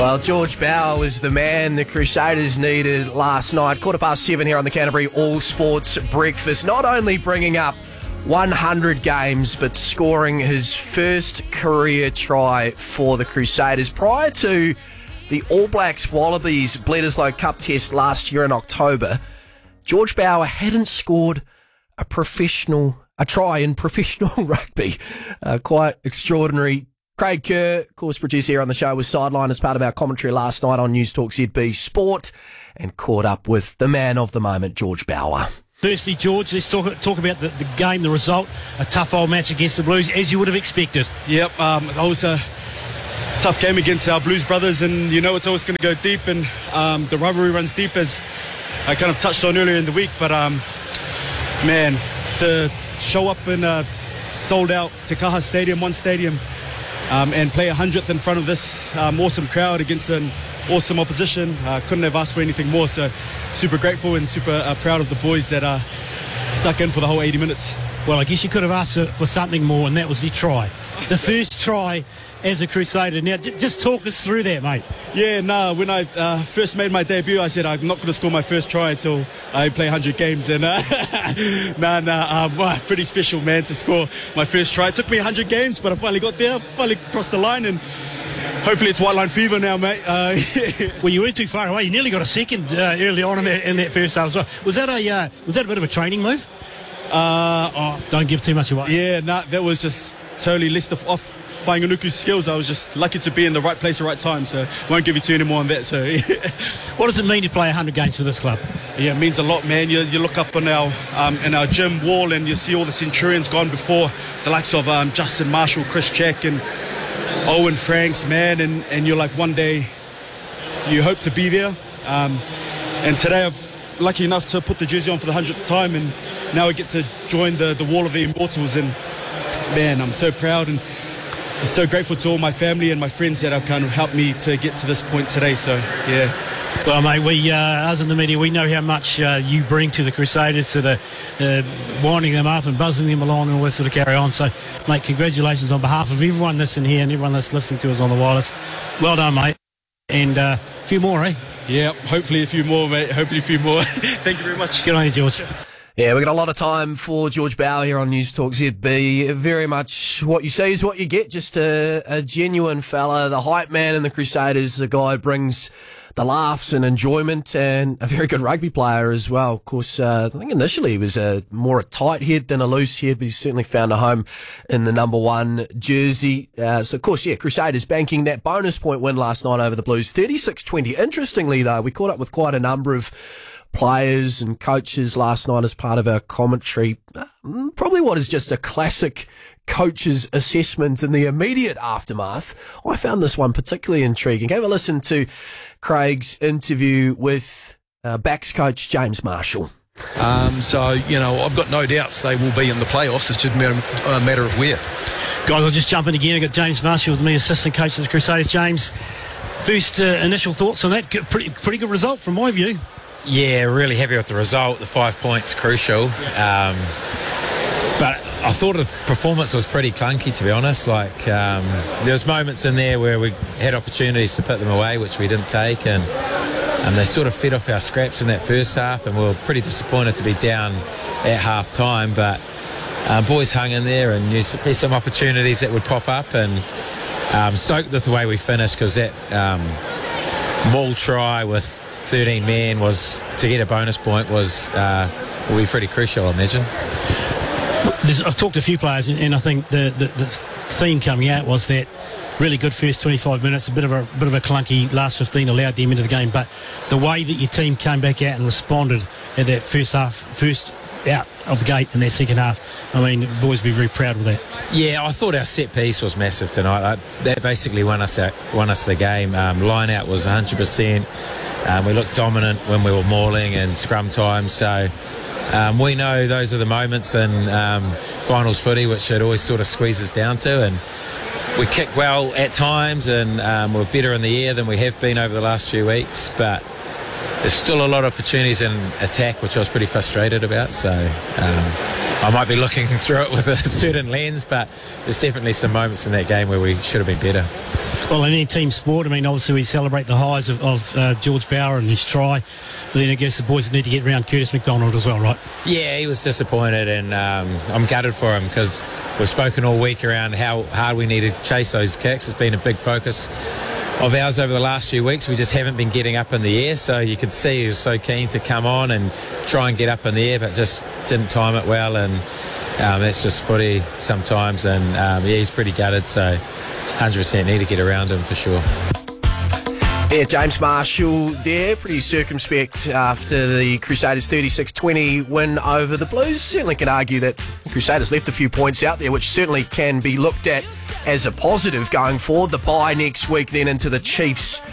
Well, George Bower was the man the Crusaders needed last night. 7:15 here on the Canterbury All Sports Breakfast. Not only bringing up 100 games, but scoring his first career try for the Crusaders. Prior to the All Blacks Wallabies Bledisloe Cup test last year in October, George Bower hadn't scored a try in professional rugby. Quite extraordinary. Craig Kerr, of course, producer here on the show, was sidelined as part of our commentary last night on News Talk ZB Sport and caught up with the man of the moment, George Bower. Firstly, George, let's talk about the game, the result. A tough old match against the Blues, as you would have expected. Yep, that was a tough game against our Blues brothers, and you know it's always going to go deep, and the rivalry runs deep, as I kind of touched on earlier in the week. But, man, to show up in a sold-out Te Kaha Stadium, one stadium, and play 100th in front of this awesome crowd against an awesome opposition. Couldn't have asked for anything more, so super grateful and super proud of the boys that stuck in for the whole 80 minutes. Well, I guess you could have asked for something more, and that was the try. The first try as a Crusader. Now, just talk us through that, mate. Yeah, when I first made my debut, I said I'm not going to score my first try until I play 100 games. And pretty special, man, to score my first try. It took me 100 games, but I finally got there, finally crossed the line, and hopefully it's white line fever now, mate. Well, you weren't too far away. You nearly got a second early on in that first half as well. Was that a bit of a training move? Don't give too much away. Yeah, that was just totally list off Whainganuku's skills. I was just lucky to be in the right place at the right time, so won't give you too many more on that. So, what does it mean to play 100 games for this club? Yeah, it means a lot, man. You look up on our in our gym wall and you see all the Centurions gone before, the likes of Justin Marshall, Chris Check, and Owen Franks, man, and you're like, one day you hope to be there. And today I've lucky enough to put the jersey on for the 100th time, and now I get to join the wall of the immortals, and man, I'm so proud and so grateful to all my family and my friends that have kind of helped me to get to this point today. So, yeah. Well, mate, us in the media, we know how much you bring to the Crusaders, to the winding them up and buzzing them along and all this sort of carry on. So, mate, congratulations on behalf of everyone listening here and everyone that's listening to us on the wireless. Well done, mate. And a few more, eh? Yeah, hopefully a few more, mate. Hopefully a few more. Thank you very much. Good on you, George. Yeah, we've got a lot of time for George Bower here on News Talk ZB. Very much what you see is what you get. Just a genuine fella, the hype man in the Crusaders, the guy who brings the laughs and enjoyment, and a very good rugby player as well. Of course, I think initially he was more a tight head than a loose head, but he's certainly found a home in the number 1 jersey. So, of course, yeah, Crusaders banking that bonus point win last night over the Blues, 36-20. Interestingly, though, we caught up with quite a number of players and coaches last night as part of our commentary. Probably what is just a classic coach's assessment in the immediate aftermath. I found this one particularly intriguing. Have a listen to Craig's interview with backs coach James Marshall. So, I've got no doubts they will be in the playoffs. It's just a matter of where. Guys, I'll just jump in again. I've got James Marshall with me, assistant coach of the Crusaders. James, first initial thoughts on that? Pretty good result from my view. Yeah, really happy with the result. The 5 points crucial. But I thought the performance was pretty clunky, to be honest. There was moments in there where we had opportunities to put them away, which we didn't take, and they sort of fed off our scraps in that first half, and we were pretty disappointed to be down at half time. But boys hung in there, and there's some opportunities that would pop up, and stoked with the way we finished, because that maul try with 13 men was to get a bonus point will be pretty crucial, I imagine. I've talked to a few players, and I think the theme coming out was that really good first 25 minutes, a bit of a clunky last 15 allowed them into the game, but the way that your team came back out and responded at that first out of the gate in that second half, I mean, boys will be very proud of that. Yeah, I thought our set piece was massive tonight. That basically won us the game. Line out was 100%. We looked dominant when we were mauling and scrum time, so we know those are the moments in finals footy which it always sort of squeezes down to, and we kick well at times, and we're better in the air than we have been over the last few weeks, but there's still a lot of opportunities in attack which I was pretty frustrated about, so I might be looking through it with a certain lens, but there's definitely some moments in that game where we should have been better. Well, in any team sport, I mean, obviously we celebrate the highs of George Bower and his try, but then I guess the boys need to get around Curtis McDonald as well, right? Yeah, he was disappointed, and I'm gutted for him because we've spoken all week around how hard we need to chase those kicks. It's been a big focus of ours over the last few weeks. We just haven't been getting up in the air, so you could see he was so keen to come on and try and get up in the air, but just didn't time it well, and that's just footy sometimes, and yeah, he's pretty gutted, so 100% need to get around him for sure. Yeah, James Marshall there, pretty circumspect after the Crusaders 36-20 win over the Blues. Certainly can argue that the Crusaders left a few points out there, which certainly can be looked at as a positive going forward. The bye next week then into the Chiefs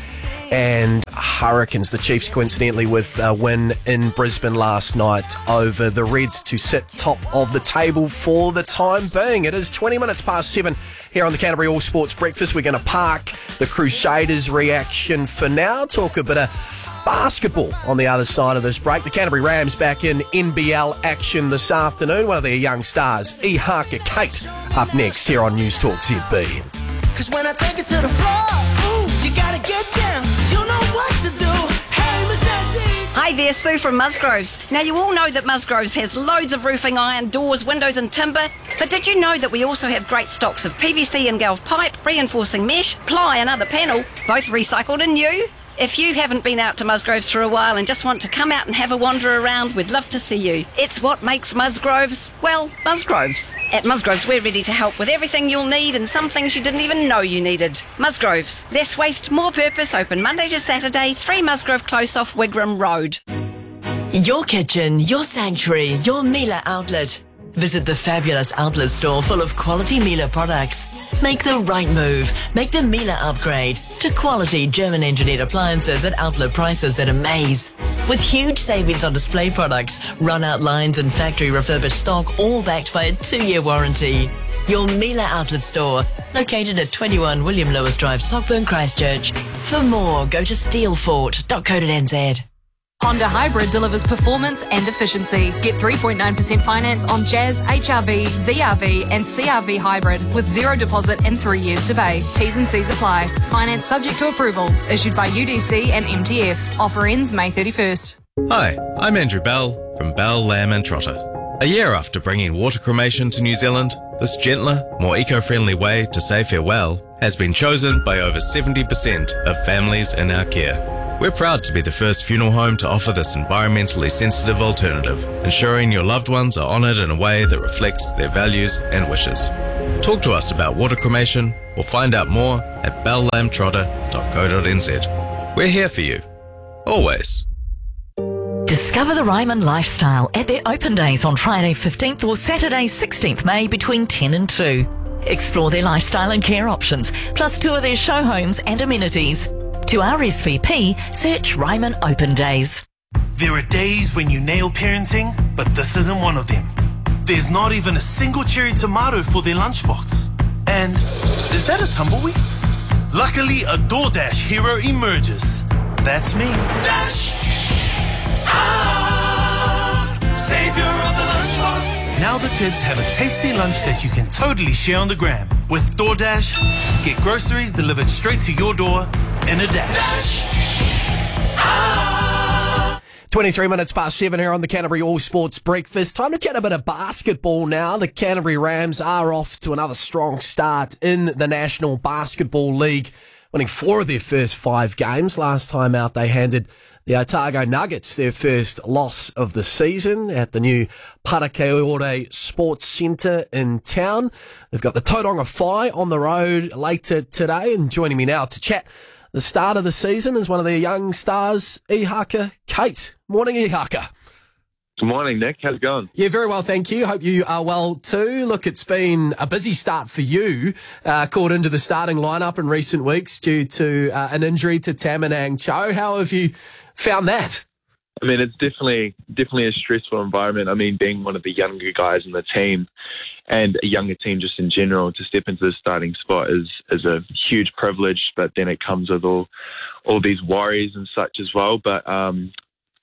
and Hurricanes. The Chiefs, coincidentally, with a win in Brisbane last night over the Reds to sit top of the table for the time being. It is 20 minutes past 7 here on the Canterbury All Sports Breakfast. We're going to park the Crusaders' reaction for now, talk a bit of basketball on the other side of this break. The Canterbury Rams back in NBL action this afternoon. One of their young stars, Ihaka Kate, up next here on News Talk ZB. Cause when I take it to the floor, ooh, you gotta get down. You know what to do. Hey, Mr. D. Hi there, Sue from Musgroves. Now, you all know that Musgroves has loads of roofing iron, doors, windows and timber, but did you know that we also have great stocks of PVC and Galv pipe, reinforcing mesh, ply and other panel, both recycled and new? If you haven't been out to Musgroves for a while and just want to come out and have a wander around, we'd love to see you. It's what makes Musgroves, well, Musgroves. At Musgroves, we're ready to help with everything you'll need and some things you didn't even know you needed. Musgroves, less waste, more purpose, open Monday to Saturday, 3 Musgrove Close off Wigram Road. Your kitchen, your sanctuary, your Miele outlet. Visit the fabulous outlet store full of quality Miele products. Make the right move. Make the Miele upgrade to quality German-engineered appliances at outlet prices that amaze. With huge savings on display products, run-out lines and factory refurbished stock, all backed by a 2-year warranty. Your Miele outlet store, located at 21 William Lewis Drive, Sockburn, Christchurch. For more, go to steelfort.co.nz. Honda Hybrid delivers performance and efficiency. Get 3.9% finance on Jazz, HRV, ZRV and CRV Hybrid with 0 deposit and 3 years to pay. T's and C's apply. Finance subject to approval. Issued by UDC and MTF. Offer ends May 31st. Hi, I'm Andrew Bell from Bell, Lamb and Trotter. A year after bringing water cremation to New Zealand, this gentler, more eco-friendly way to say farewell has been chosen by over 70% of families in our care. We're proud to be the first funeral home to offer this environmentally sensitive alternative, ensuring your loved ones are honoured in a way that reflects their values and wishes. Talk to us about water cremation or find out more at bellambtrotter.co.nz. We're here for you. Always. Discover the Ryman lifestyle at their open days on Friday 15th or Saturday 16th May between 10 and 2. Explore their lifestyle and care options, plus tour their show homes and amenities. To RSVP, search Ryman Open Days. There are days when you nail parenting, but this isn't one of them. There's not even a single cherry tomato for their lunchbox. And is that a tumbleweed? Luckily, a DoorDash hero emerges. That's me. Dash! Savior of the lunchbox. Now the kids have a tasty lunch that you can totally share on the gram. With DoorDash, get groceries delivered straight to your door in a dash. 23 minutes past 7 here on the Canterbury All Sports Breakfast. Time to chat a bit of basketball now. The Canterbury Rams are off to another strong start in the National Basketball League, winning 4 of their first 5 games. Last time out, they handed the Otago Nuggets their first loss of the season at the new Parakeore Sports Centre in town. They've got the Tauranga Whai on the road later today, and joining me now to chat the start of the season is one of their young stars, Ihaka Kate. Morning, Ihaka. Good morning, Nick. How's it going? Yeah, very well, thank you. Hope you are well too. Look, it's been a busy start for you, called into the starting lineup in recent weeks due to an injury to Tamanang Cho. How have you found that? I mean, it's definitely a stressful environment. I mean, being one of the younger guys in the team and a younger team just in general, to step into the starting spot is a huge privilege, but then it comes with all these worries and such as well. But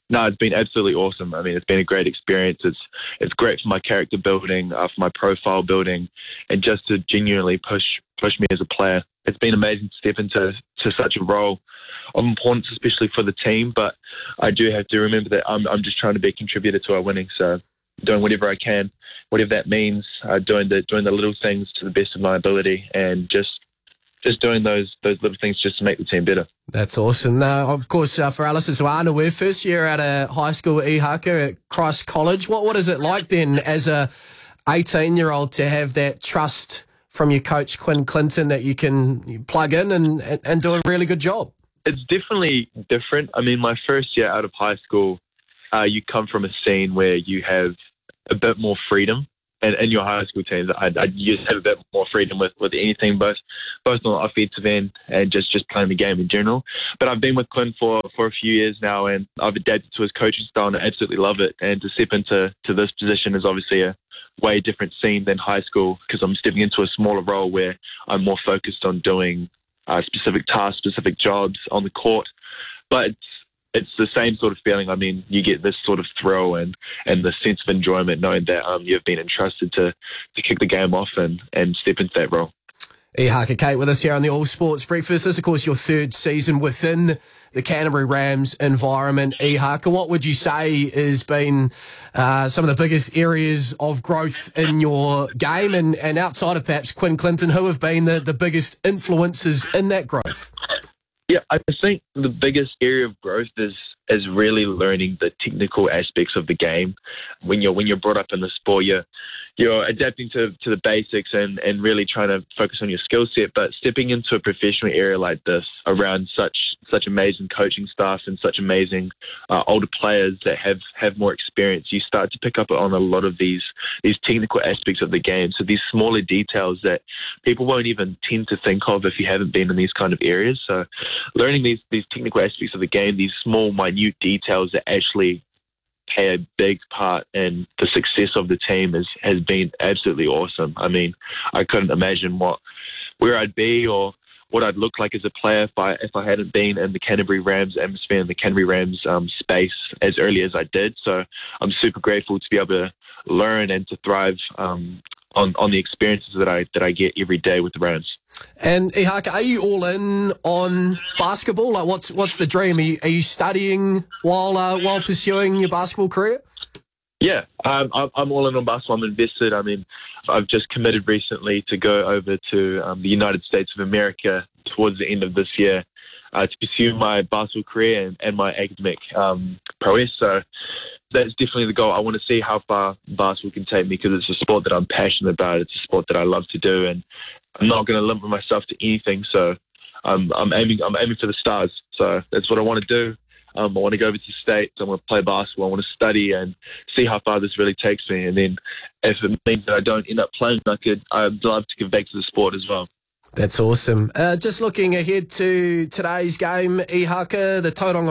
No, it's been absolutely awesome. I mean, it's been a great experience. It's great for my character building, for my profile building, and just to genuinely push me as a player. It's been amazing to step into such a role of importance, especially for the team. But I do have to remember that I'm just trying to be a contributor to our winning. So doing whatever I can, whatever that means, doing the little things to the best of my ability, and just doing those little things just to make the team better. That's awesome. Of course, for Alice Zoana, we're first year out of high school at Ihaka at Christ College. What is it like then as a 18-year-old to have that trust from your coach, Quinn Clinton, that you can plug in and do a really good job? It's definitely different. I mean, my first year out of high school, you come from a scene where you have a bit more freedom. And your high school teams, I used to have a bit more freedom with anything, both on the offensive end and just playing the game in general. But I've been with Quinn for a few years now, and I've adapted to his coaching style, and I absolutely love it. And to step into this position is obviously a way different scene than high school, because I'm stepping into a smaller role where I'm more focused on doing specific tasks, specific jobs on the court. But it's the same sort of feeling. I mean, you get this sort of thrill and the sense of enjoyment knowing that you've been entrusted to kick the game off and step into that role. Ihaka Kate with us here on the All Sports Breakfast. This is, of course, your third season within the Canterbury Rams environment. Ihaka, what would you say has been some of the biggest areas of growth in your game, and outside of perhaps Quinn Clinton, who have been the biggest influences in that growth? Yeah, I think the biggest area of growth is really learning the technical aspects of the game. When you're brought up in the sport, you're adapting to the basics and really trying to focus on your skill set. But stepping into a professional area like this, around such amazing coaching staff and such amazing older players that have more experience, you start to pick up on a lot of these technical aspects of the game. So these smaller details that people won't even tend to think of if you haven't been in these kind of areas. So learning these technical aspects of the game, these small, minute details that actually play a big part in the success of the team has been absolutely awesome. I mean, I couldn't imagine where I'd be or what I'd look like as a player if I hadn't been in the Canterbury Rams atmosphere and the Canterbury Rams space as early as I did. So I'm super grateful to be able to learn and to thrive on the experiences that I get every day with the Rams. And Ihaka, are you all in on basketball? Like, what's the dream? Are you studying while pursuing your basketball career? Yeah, I'm all in on basketball. I'm invested. I mean, I've just committed recently to go over to the United States of America towards the end of this year to pursue my basketball career and my academic prowess. So that's definitely the goal. I want to see how far basketball can take me, because it's a sport that I'm passionate about. It's a sport that I love to do, and I'm not going to limit myself to anything. So I'm aiming for the stars. So that's what I want to do. I want to go over to the States. I want to play basketball. I want to study and see how far this really takes me. And then if it means that I don't end up playing, I'd love to give back to the sport as well. That's awesome. Just looking ahead to today's game, Ihaka, the Tauranga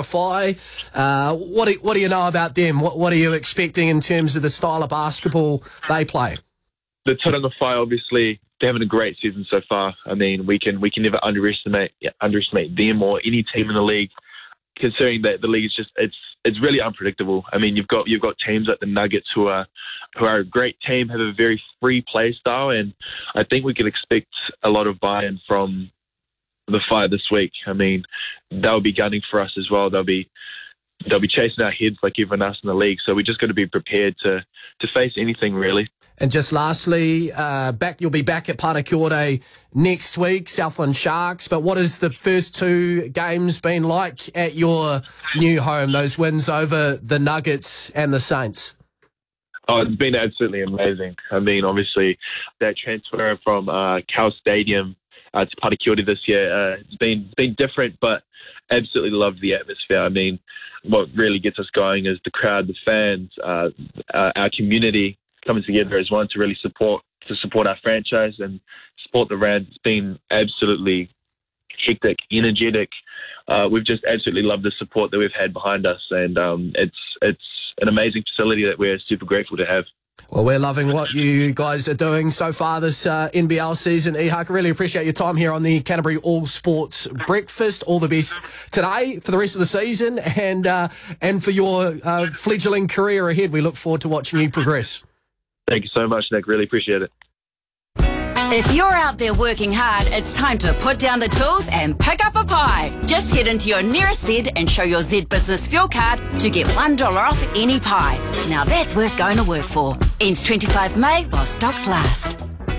Whai. What do you know about them? What are you expecting in terms of the style of basketball they play? The Tauranga Whai, obviously, they're having a great season so far. I mean, we can never underestimate them or any team in the league, considering that the league is just it's really unpredictable. I mean, you've got teams like the Nuggets who are a great team, have a very free play style, and I think we can expect a lot of buy-in from the Fire this week. I mean, they'll be gunning for us as well. They'll be chasing our heads like everyone else in the league. So we just got to be prepared to face anything, really. And just lastly, you'll be back at Parakiore next week, Southland Sharks. But what has the first two games been like at your new home, those wins over the Nuggets and the Saints? Oh, it's been absolutely amazing. I mean, obviously, that transfer from Cal Stadium to Parakiore this year, it's been different, but absolutely loved the atmosphere. I mean, what really gets us going is the crowd, the fans, our community coming together as one to really support our franchise and support the Rams. It's been absolutely hectic, energetic. We've just absolutely loved the support that we've had behind us, and it's an amazing facility that we're super grateful to have. Well, we're loving what you guys are doing so far this NBL season. Ihak, really appreciate your time here on the Canterbury All Sports Breakfast. All the best today for the rest of the season and for your fledgling career ahead. We look forward to watching you progress. Thank you so much, Nick. Really appreciate it. If you're out there working hard, it's time to put down the tools and pick up a pie. Just head into your nearest Z and show your Z Business Fuel Card to get $1 off any pie. Now that's worth going to work for. Ends 25 May while stocks last.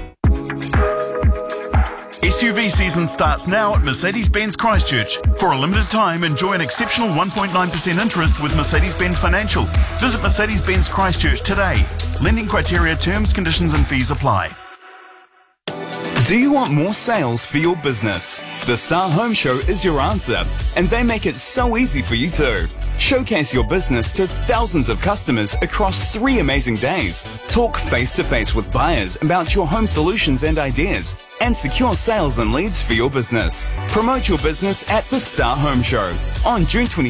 SUV season starts now at Mercedes-Benz Christchurch. For a limited time, enjoy an exceptional 1.9% interest with Mercedes-Benz Financial. Visit Mercedes-Benz Christchurch today. Lending criteria, terms, conditions and fees apply. Do you want more sales for your business? The Star Home Show is your answer, and they make it so easy for you too. Showcase your business to thousands of customers across 3 amazing days. Talk face-to-face with buyers about your home solutions and ideas, and secure sales and leads for your business. Promote your business at the Star Home Show on June 20.